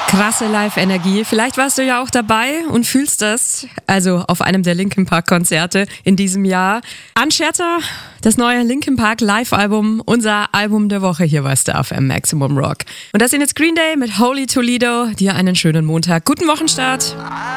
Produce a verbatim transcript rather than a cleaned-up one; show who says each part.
Speaker 1: Krasse Live-Energie. Vielleicht warst du ja auch dabei und fühlst das. Also auf einem der Linkin Park Konzerte in diesem Jahr. Unshatter, das neue Linkin Park Live-Album, unser Album der Woche hier bei Star F M Maximum Rock. Und das sind jetzt Green Day mit Holy Toledo. Dir einen schönen Montag. Guten Wochenstart.